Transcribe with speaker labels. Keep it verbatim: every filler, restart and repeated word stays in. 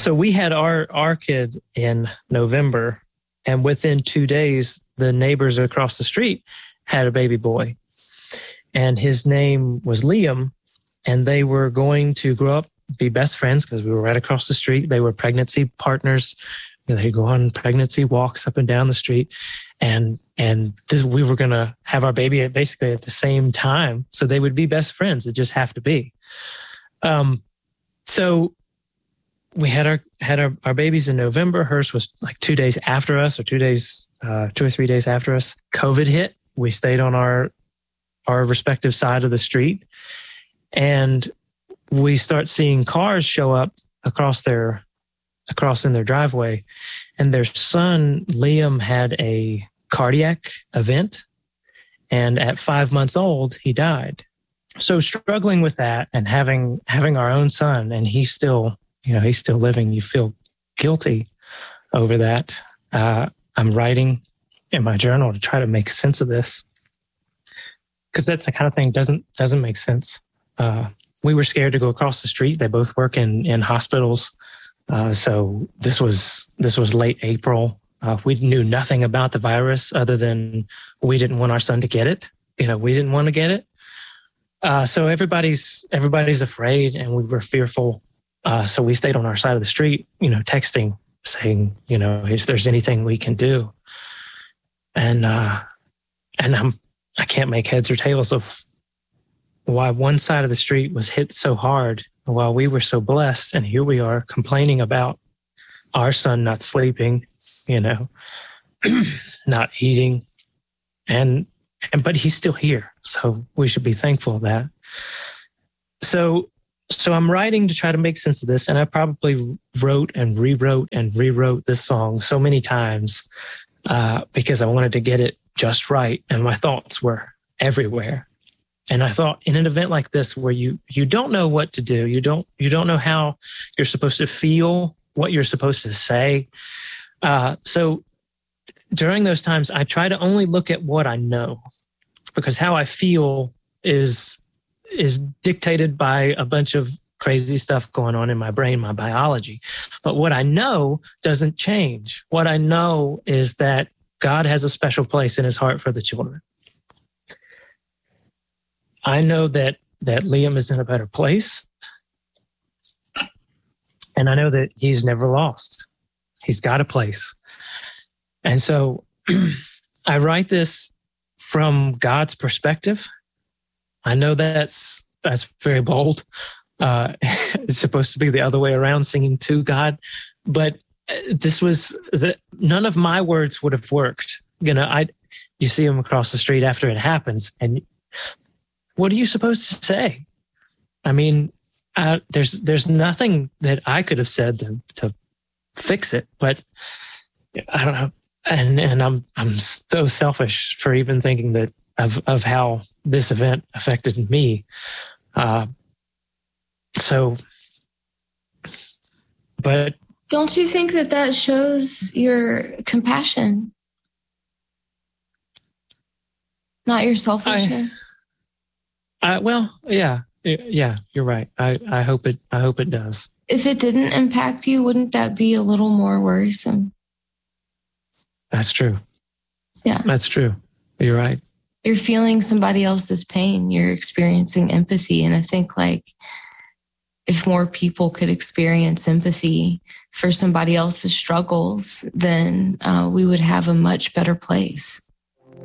Speaker 1: So we had our, our kid in November, and within two days, the neighbors across the street had a baby boy, and his name was Liam, and they were going to grow up, be best friends because we were right across the street. They were pregnancy partners. They go on pregnancy walks up and down the street, and and this, we were going to have our baby at basically at the same time, so they would be best friends. It just have to be. Um, so we had our had our, our babies in November. Hers was like two days after us, or two days, uh, two or three days after us. COVID hit. We stayed on our our respective side of the street, and we start seeing cars show up across their across in their driveway, and their son Liam had a cardiac event, and at five months old he died. So struggling with that and having having our own son, and he's still you know he's still living, you feel guilty over that. Uh, I'm writing in my journal to try to make sense of this, because that's the kind of thing doesn't doesn't make sense. Uh, we were scared to go across the street. They both work in in hospitals. Uh, so this was this was late April. Uh, we knew nothing about the virus other than we didn't want our son to get it. You know, we didn't want to get it. Uh, so everybody's everybody's afraid, and we were fearful. Uh, so we stayed on our side of the street, you know, texting, saying, you know, if there's anything we can do. And uh, and I'm I can't make heads or tails of why one side of the street was hit so hard while we were so blessed, and here we are complaining about our son not sleeping, you know, not eating, and and but he's still here, so we should be thankful of that. So so I'm writing to try to make sense of this, and I probably wrote and rewrote and rewrote this song so many times uh, because I wanted to get it just right, and my thoughts were everywhere. And I thought, in an event like this, where you you don't know what to do, you don't you don't know how you're supposed to feel, what you're supposed to say. Uh, so during those times, I try to only look at what I know, because how I feel is is dictated by a bunch of crazy stuff going on in my brain, my biology. But what I know doesn't change. What I know is that God has a special place in his heart for the children. I know that that Liam is in a better place. And I know that he's never lost. He's got a place. And so I write this from God's perspective. I know that's that's very bold. Uh, it's supposed to be the other way around, singing to God. But this was the, none of my words would have worked. You know, I you see him across the street after it happens, and what are you supposed to say? I mean, uh, there's there's nothing that I could have said to, to fix it. But I don't know, and and I'm I'm so selfish for even thinking that of of how this event affected me. Uh, so, but
Speaker 2: don't you think that that shows your compassion, not your selfishness?
Speaker 1: I, I, well, yeah, yeah, you're right. I, I hope it. I hope it does.
Speaker 2: If it didn't impact you, wouldn't that be a little more worrisome?
Speaker 1: That's true.
Speaker 2: Yeah,
Speaker 1: that's true. You're right.
Speaker 2: You're feeling somebody else's pain. You're experiencing empathy, and I think like if more people could experience empathy for somebody else's struggles, then uh, we would have a much better place.